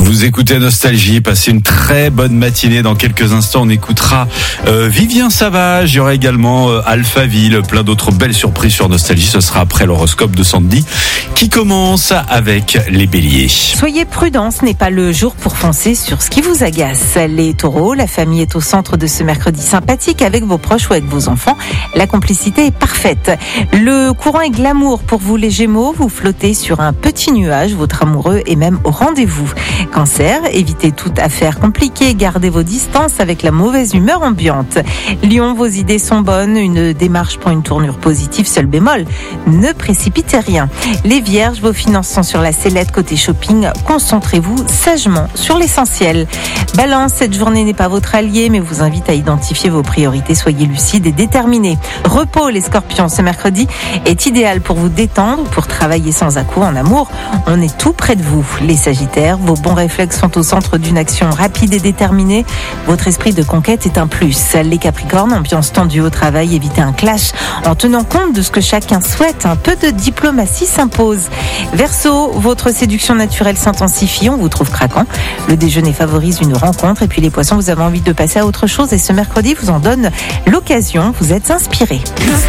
Vous écoutez Nostalgie, passez une très bonne matinée. Dans quelques instants, on écoutera Vivien Savage. Il y aura également Alphaville, plein d'autres belles surprises sur Nostalgie. Ce sera après l'horoscope de Sandy qui commence avec les béliers. Soyez prudents, ce n'est pas le jour pour foncer sur ce qui vous agace. Les taureaux, la famille est au centre de ce mercredi sympathique avec vos proches ou avec vos enfants. La complicité est parfaite. Le courant est glamour pour vous les gémeaux. Vous flottez sur un petit nuage. Votre amoureux est même au rendez-vous. Cancer, évitez toute affaire compliquée. Gardez vos distances avec la mauvaise humeur ambiante. Lion, vos idées sont bonnes. Une démarche prend une tournure positive. Seul bémol, ne précipitez rien. Les vierges, vos finances sont sur la sellette côté shopping. Concentrez-vous sagement sur l'essentiel. Balance, cette journée n'est pas votre allié, mais vous invite à identifier vos priorités. Soyez lucides et déterminés. Repos, les scorpions, ce mercredi est idéal pour vous détendre, pour travailler sans à-coups. En amour, on est tout près de vous. Les sagittaires, vos bons réflexes sont au centre d'une action rapide et déterminée. Votre esprit de conquête est un plus. Les capricornes, ambiance tendue au travail, évitez un clash en tenant compte de ce que chacun souhaite. Un peu de diplomatie s'impose. Verseau, votre séduction naturelle s'intensifie, on vous trouve craquant. Le déjeuner favorise une rencontre. Et puis les poissons, vous avez envie de passer à autre chose et ce mercredi vous en donne l'occasion. Vous êtes inspirés.